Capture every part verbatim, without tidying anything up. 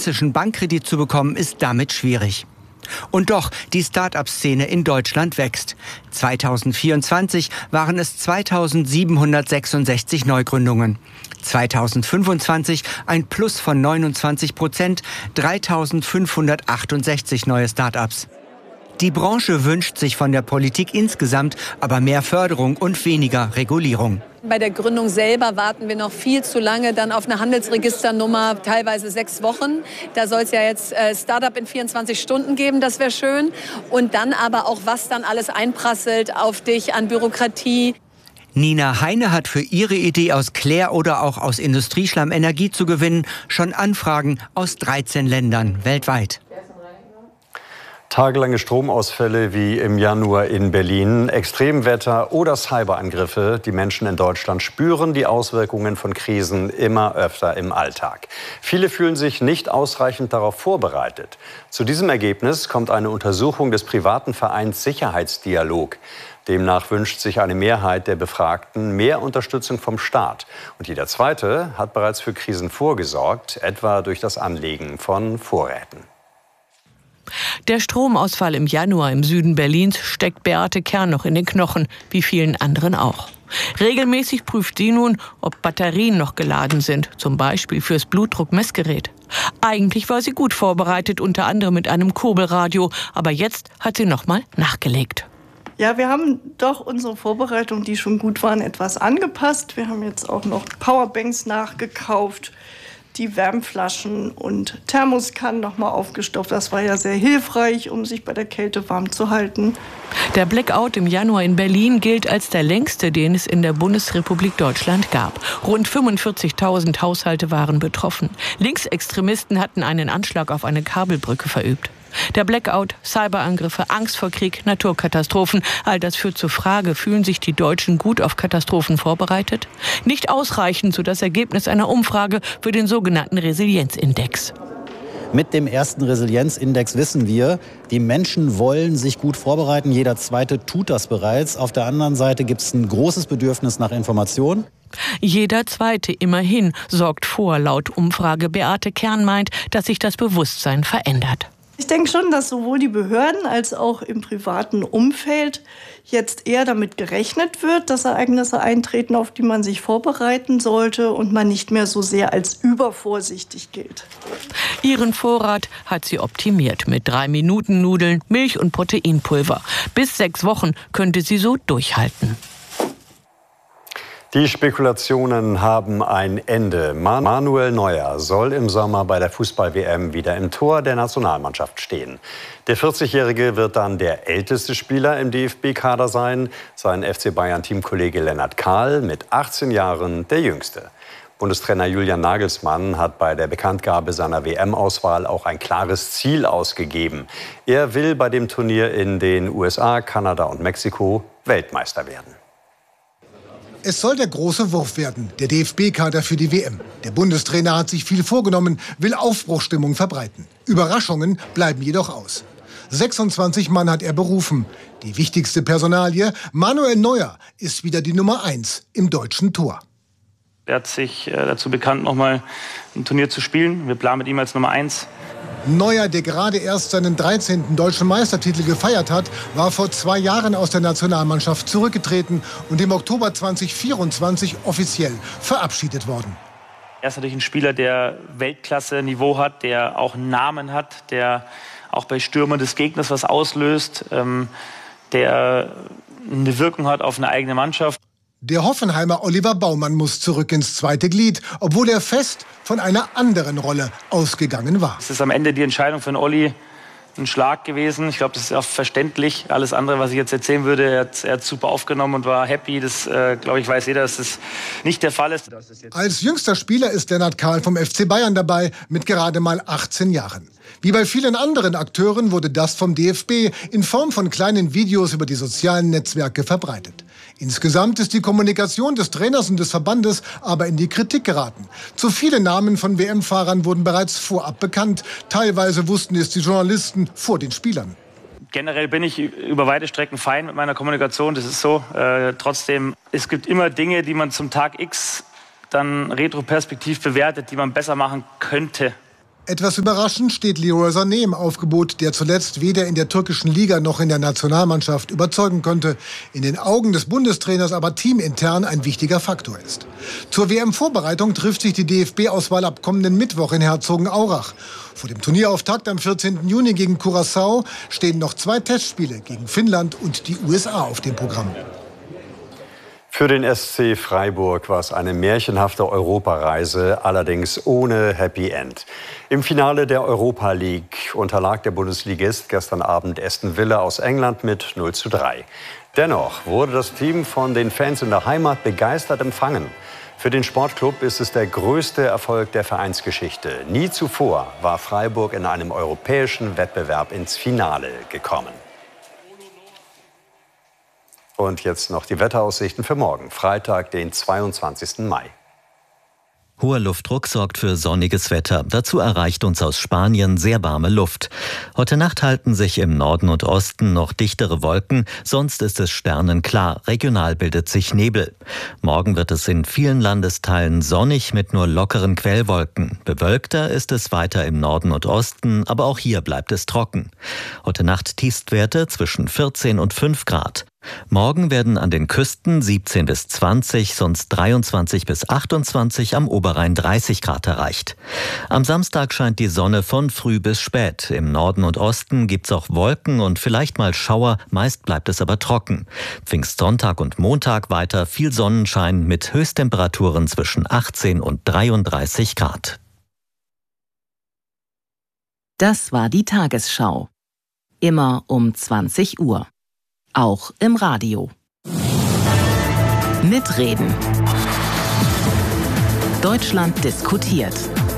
klassischen Bankkredit zu bekommen, ist damit schwierig. Und doch, die Start-up-Szene in Deutschland wächst. zweitausendvierundzwanzig waren es zweitausendsiebenhundertsechsundsechzig Neugründungen. zweitausendfünfundzwanzig ein Plus von neunundzwanzig Prozent, dreitausendfünfhundertachtundsechzig neue Start-ups. Die Branche wünscht sich von der Politik insgesamt aber mehr Förderung und weniger Regulierung. Bei der Gründung selber warten wir noch viel zu lange dann auf eine Handelsregisternummer, teilweise sechs Wochen. Da soll es ja jetzt äh, Startup in vierundzwanzig Stunden geben, das wäre schön. Und dann aber auch, was dann alles einprasselt auf dich an Bürokratie. Nina Heine hat für ihre Idee, aus Klär- oder auch aus Industrieschlamm Energie zu gewinnen, schon Anfragen aus dreizehn Ländern weltweit. Tagelange Stromausfälle wie im Januar in Berlin, Extremwetter oder Cyberangriffe. Die Menschen in Deutschland spüren die Auswirkungen von Krisen immer öfter im Alltag. Viele fühlen sich nicht ausreichend darauf vorbereitet. Zu diesem Ergebnis kommt eine Untersuchung des privaten Vereins Sicherheitsdialog. Demnach wünscht sich eine Mehrheit der Befragten mehr Unterstützung vom Staat. Und jeder Zweite hat bereits für Krisen vorgesorgt, etwa durch das Anlegen von Vorräten. Der Stromausfall im Januar im Süden Berlins steckt Beate Kern noch in den Knochen, wie vielen anderen auch. Regelmäßig prüft sie nun, ob Batterien noch geladen sind, zum Beispiel fürs Blutdruckmessgerät. Eigentlich war sie gut vorbereitet, unter anderem mit einem Kurbelradio, aber jetzt hat sie noch mal nachgelegt. Ja, wir haben doch unsere Vorbereitungen, die schon gut waren, etwas angepasst. Wir haben jetzt auch noch Powerbanks nachgekauft, die Wärmflaschen und Thermoskannen noch mal aufgestockt. Das war ja sehr hilfreich, um sich bei der Kälte warm zu halten. Der Blackout im Januar in Berlin gilt als der längste, den es in der Bundesrepublik Deutschland gab. Rund fünfundvierzigtausend Haushalte waren betroffen. Linksextremisten hatten einen Anschlag auf eine Kabelbrücke verübt. Der Blackout, Cyberangriffe, Angst vor Krieg, Naturkatastrophen, all das führt zur Frage, fühlen sich die Deutschen gut auf Katastrophen vorbereitet? Nicht ausreichend, so das Ergebnis einer Umfrage für den sogenannten Resilienzindex. Mit dem ersten Resilienzindex wissen wir, die Menschen wollen sich gut vorbereiten. Jeder Zweite tut das bereits. Auf der anderen Seite gibt es ein großes Bedürfnis nach Information. Jeder Zweite immerhin sorgt vor, laut Umfrage. Beate Kern meint, dass sich das Bewusstsein verändert. Ich denke schon, dass sowohl die Behörden als auch im privaten Umfeld jetzt eher damit gerechnet wird, dass Ereignisse eintreten, auf die man sich vorbereiten sollte und man nicht mehr so sehr als übervorsichtig gilt. Ihren Vorrat hat sie optimiert mit drei Minuten Nudeln, Milch und Proteinpulver. Bis sechs Wochen könnte sie so durchhalten. Die Spekulationen haben ein Ende. Manuel Neuer soll im Sommer bei der Fußball-W M wieder im Tor der Nationalmannschaft stehen. Der vierzigjährige wird dann der älteste Spieler im D F B-Kader sein. Sein F C Bayern-Teamkollege Lennart Kahl mit achtzehn Jahren der jüngste. Bundestrainer Julian Nagelsmann hat bei der Bekanntgabe seiner W M-Auswahl auch ein klares Ziel ausgegeben. Er will bei dem Turnier in den U S A, Kanada und Mexiko Weltmeister werden. Es soll der große Wurf werden, der D F B-Kader für die W M. Der Bundestrainer hat sich viel vorgenommen, will Aufbruchstimmung verbreiten. Überraschungen bleiben jedoch aus. sechsundzwanzig Mann hat er berufen. Die wichtigste Personalie, Manuel Neuer, ist wieder die Nummer eins im deutschen Tor. Er hat sich dazu bekannt, noch mal ein Turnier zu spielen. Wir planen mit ihm als Nummer eins. Neuer, der gerade erst seinen dreizehnten deutschen Meistertitel gefeiert hat, war vor zwei Jahren aus der Nationalmannschaft zurückgetreten und im Oktober zweitausendvierundzwanzig offiziell verabschiedet worden. Er ist natürlich ein Spieler, der Weltklasse-Niveau hat, der auch einen Namen hat, der auch bei Stürmern des Gegners was auslöst, ähm, der eine Wirkung hat auf eine eigene Mannschaft. Der Hoffenheimer Oliver Baumann muss zurück ins zweite Glied, obwohl er fest von einer anderen Rolle ausgegangen war. Es ist am Ende die Entscheidung für den Olli ein Schlag gewesen. Ich glaube, das ist auch verständlich. Alles andere, was ich jetzt erzählen würde, er hat, er hat super aufgenommen und war happy. Das, äh, glaube ich, weiß jeder, dass das nicht der Fall ist. Als jüngster Spieler ist Lennart Kahl vom F C Bayern dabei mit gerade mal achtzehn Jahren. Wie bei vielen anderen Akteuren wurde das vom D F B in Form von kleinen Videos über die sozialen Netzwerke verbreitet. Insgesamt ist die Kommunikation des Trainers und des Verbandes aber in die Kritik geraten. Zu viele Namen von W M-Fahrern wurden bereits vorab bekannt. Teilweise wussten es die Journalisten vor den Spielern. Generell bin ich über weite Strecken fein mit meiner Kommunikation. Das ist so. Äh, trotzdem, es gibt immer Dinge, die man zum Tag X dann retroperspektiv bewertet, die man besser machen könnte. Etwas überraschend steht Leroy Sané im Aufgebot, der zuletzt weder in der türkischen Liga noch in der Nationalmannschaft überzeugen konnte, in den Augen des Bundestrainers aber teamintern ein wichtiger Faktor ist. Zur W M-Vorbereitung trifft sich die D F B-Auswahl ab kommenden Mittwoch in Herzogenaurach. Vor dem Turnierauftakt am vierzehnten Juni gegen Curaçao stehen noch zwei Testspiele gegen Finnland und die U S A auf dem Programm. Für den S C Freiburg war es eine märchenhafte Europareise, allerdings ohne Happy End. Im Finale der Europa League unterlag der Bundesligist gestern Abend Aston Villa aus England mit null zu drei. Dennoch wurde das Team von den Fans in der Heimat begeistert empfangen. Für den Sportclub ist es der größte Erfolg der Vereinsgeschichte. Nie zuvor war Freiburg in einem europäischen Wettbewerb ins Finale gekommen. Und jetzt noch die Wetteraussichten für morgen, Freitag, den zweiundzwanzigsten Mai. Hoher Luftdruck sorgt für sonniges Wetter. Dazu erreicht uns aus Spanien sehr warme Luft. Heute Nacht halten sich im Norden und Osten noch dichtere Wolken, sonst ist es sternenklar. Regional bildet sich Nebel. Morgen wird es in vielen Landesteilen sonnig mit nur lockeren Quellwolken. Bewölkter ist es weiter im Norden und Osten, aber auch hier bleibt es trocken. Heute Nacht Tiefstwerte zwischen vierzehn und fünf Grad. Morgen werden an den Küsten siebzehn bis zwanzig, sonst dreiundzwanzig bis achtundzwanzig, am Oberrhein dreißig Grad erreicht. Am Samstag scheint die Sonne von früh bis spät. Im Norden und Osten gibt's auch Wolken und vielleicht mal Schauer, meist bleibt es aber trocken. Pfingstsonntag und Montag weiter viel Sonnenschein mit Höchsttemperaturen zwischen achtzehn und dreiunddreißig Grad. Das war die Tagesschau. Immer um zwanzig Uhr. Auch im Radio. Mitreden. Deutschland diskutiert.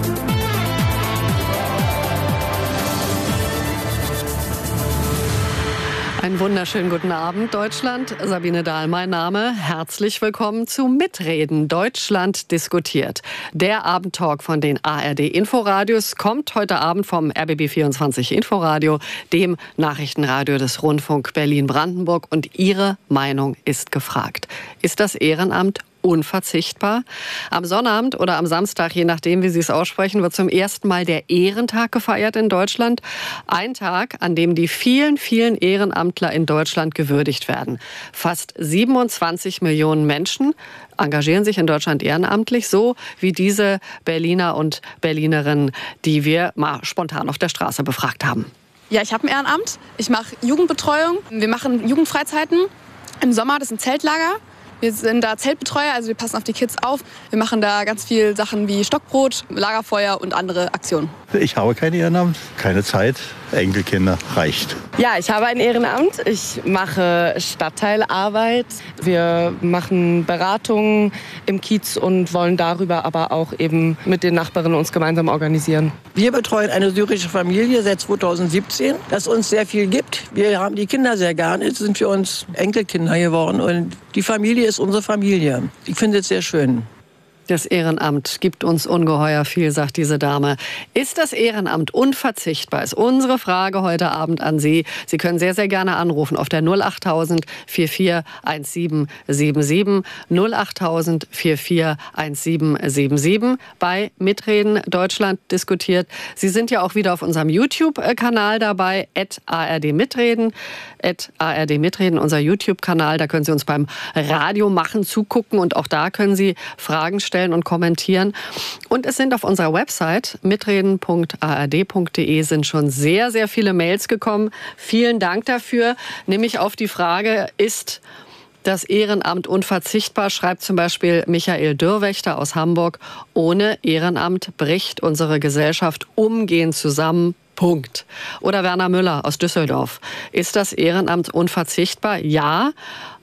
Einen wunderschönen guten Abend, Deutschland. Sabine Dahl, mein Name. Herzlich willkommen zu Mitreden. Deutschland diskutiert. Der Abendtalk von den A R D-Inforadios kommt heute Abend vom R B B vierundzwanzig Inforadio, dem Nachrichtenradio des Rundfunk Berlin-Brandenburg. Und Ihre Meinung ist gefragt. Ist das Ehrenamt unverzichtbar? Am Sonnabend oder am Samstag, je nachdem, wie Sie es aussprechen, wird zum ersten Mal der Ehrentag gefeiert in Deutschland. Ein Tag, an dem die vielen, vielen Ehrenamtler in Deutschland gewürdigt werden. Fast siebenundzwanzig Millionen Menschen engagieren sich in Deutschland ehrenamtlich, so wie diese Berliner und Berlinerinnen, die wir mal spontan auf der Straße befragt haben. Ja, ich habe ein Ehrenamt. Ich mache Jugendbetreuung. Wir machen Jugendfreizeiten im Sommer, das sind Zeltlager. Wir sind da Zeltbetreuer, also wir passen auf die Kids auf. Wir machen da ganz viel Sachen wie Stockbrot, Lagerfeuer und andere Aktionen. Ich habe kein Ehrenamt, keine Zeit, Enkelkinder, reicht. Ja, ich habe ein Ehrenamt. Ich mache Stadtteilarbeit. Wir machen Beratungen im Kiez und wollen darüber aber auch eben mit den Nachbarn uns gemeinsam organisieren. Wir betreuen eine syrische Familie seit zweitausendsiebzehn, das uns sehr viel gibt. Wir haben die Kinder sehr gerne. Jetzt sind für uns Enkelkinder geworden und die Familie ist unsere Familie. Ich finde es sehr schön. Das Ehrenamt gibt uns ungeheuer viel, sagt diese Dame. Ist das Ehrenamt unverzichtbar? Ist unsere Frage heute Abend an Sie. Sie können sehr, sehr gerne anrufen auf der null achttausend vierundvierzig siebzehn siebenundsiebzig, null achttausend vierundvierzig siebzehn siebenundsiebzig bei Mitreden Deutschland diskutiert. Sie sind ja auch wieder auf unserem YouTube-Kanal dabei, at A R D Mitreden, at A R D Mitreden, unser YouTube-Kanal. Da können Sie uns beim Radio machen zugucken und auch da können Sie Fragen stellen und kommentieren. Und es sind auf unserer Website mitreden punkt a r d punkt d e sind schon sehr, sehr viele Mails gekommen. Vielen Dank dafür. Nämlich auf die Frage, ist das Ehrenamt unverzichtbar, schreibt zum Beispiel Michael Dürrwächter aus Hamburg. Ohne Ehrenamt bricht unsere Gesellschaft umgehend zusammen. Punkt. Oder Werner Müller aus Düsseldorf. Ist das Ehrenamt unverzichtbar? Ja.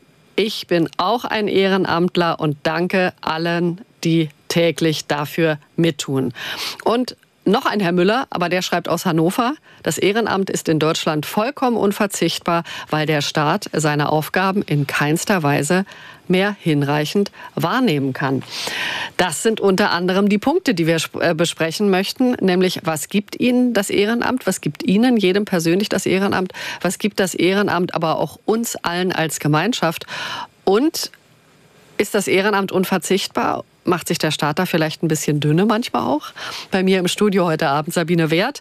Ich bin auch ein Ehrenamtler und danke allen, die täglich dafür mittun. Und noch ein Herr Müller, aber der schreibt aus Hannover, das Ehrenamt ist in Deutschland vollkommen unverzichtbar, weil der Staat seine Aufgaben in keinster Weise mehr hinreichend wahrnehmen kann. Das sind unter anderem die Punkte, die wir besprechen möchten, nämlich was gibt Ihnen das Ehrenamt, was gibt Ihnen, jedem persönlich das Ehrenamt, was gibt das Ehrenamt aber auch uns allen als Gemeinschaft und ist das Ehrenamt unverzichtbar? macht sich der Staat da vielleicht ein bisschen dünne manchmal auch. Bei mir im Studio heute Abend Sabine Wert,